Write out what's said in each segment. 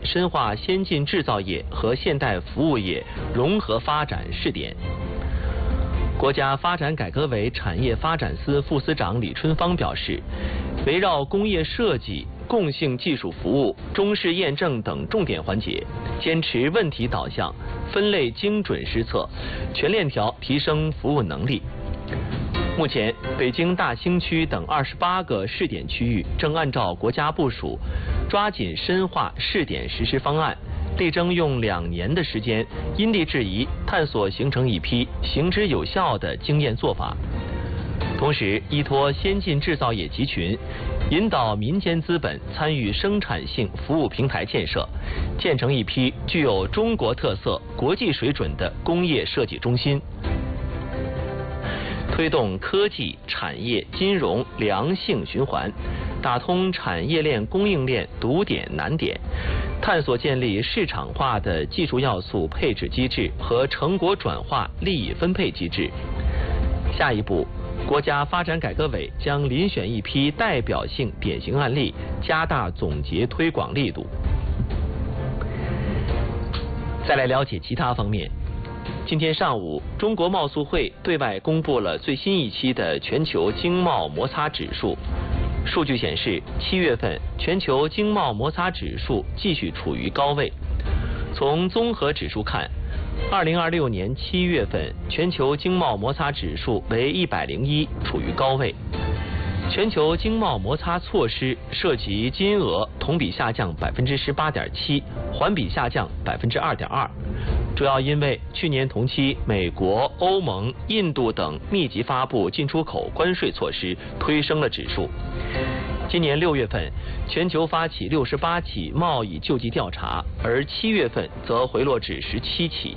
深化先进制造业和现代服务业融合发展试点。国家发展改革委产业发展司副司长李春芳表示，围绕工业设计、共性技术服务、中试验证等重点环节，坚持问题导向、分类精准施策，全链条提升服务能力。目前，北京大兴区等28个试点区域正按照国家部署，抓紧深化试点实施方案，力争用2年的时间，因地制宜探索形成一批行之有效的经验做法。同时，依托先进制造业集群，引导民间资本参与生产性服务平台建设，建成一批具有中国特色、国际水准的工业设计中心。推动科技、产业、金融良性循环，打通产业链、供应链堵点难点，探索建立市场化的技术要素配置机制和成果转化利益分配机制。下一步，国家发展改革委将遴选一批代表性典型案例，加大总结推广力度。再来了解其他方面。今天上午，中国贸促会对外公布了最新一期的全球经贸摩擦指数。数据显示，7月份全球经贸摩擦指数继续处于高位。从综合指数看，2026年7月份全球经贸摩擦指数为101，处于高位。全球经贸摩擦措施涉及金额同比下降18.7%，环比下降2.2%。主要因为去年同期美国、欧盟、印度等密集发布进出口关税措施，推升了指数。今年6月份，全球发起68起贸易救济调查，而7月份则回落至17起。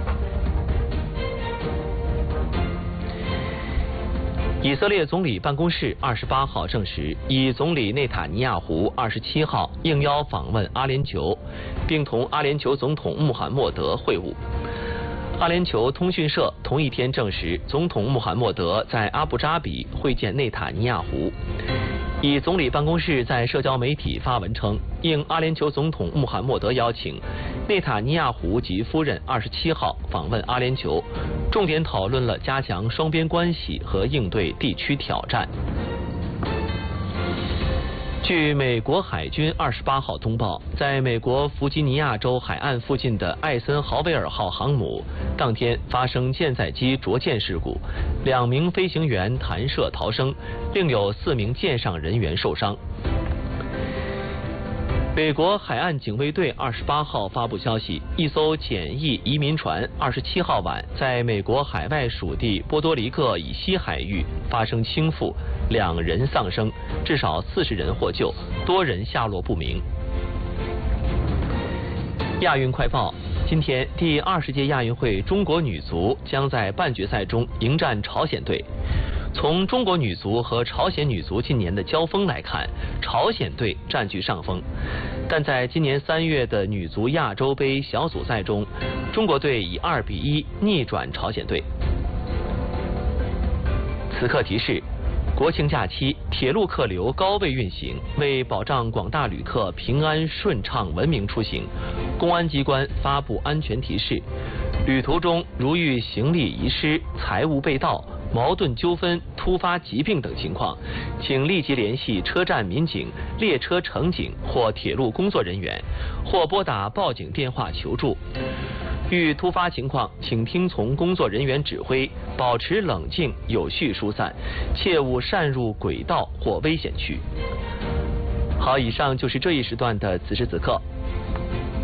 以色列总理办公室28号证实，以总理内塔尼亚胡27号应邀访问阿联酋，并同阿联酋总统穆罕默德会晤。阿联酋通讯社同一天证实，总统穆罕默德在阿布扎比会见内塔尼亚胡。以总理办公室在社交媒体发文称，应阿联酋总统穆罕默德邀请，内塔尼亚胡及夫人27号访问阿联酋，重点讨论了加强双边关系和应对地区挑战。据美国海军28号通报，在美国弗吉尼亚州海岸附近的艾森豪威尔号航母当天发生舰载机着舰事故，2名飞行员弹射逃生，另有4名舰上人员受伤。美国海岸警卫队28号发布消息，一艘简易移民船27号晚在美国海外属地波多黎各以西海域发生倾覆，2人丧生，至少40人获救，多人下落不明。亚运快报，今天第20届亚运会中国女足将在半决赛中迎战朝鲜队。从中国女足和朝鲜女足近年的交锋来看，朝鲜队占据上风，但在今年3月的女足亚洲杯小组赛中，中国队以2-1逆转朝鲜队。此刻提示：国庆假期铁路客流高位运行，为保障广大旅客平安顺畅文明出行，公安机关发布安全提示：旅途中如遇行李遗失、财物被盗、矛盾纠纷、突发疾病等情况，请立即联系车站民警、列车乘警或铁路工作人员，或拨打报警电话求助。遇突发情况，请听从工作人员指挥，保持冷静，有序疏散，切勿擅入轨道或危险区。好，以上就是这一时段的此时此刻。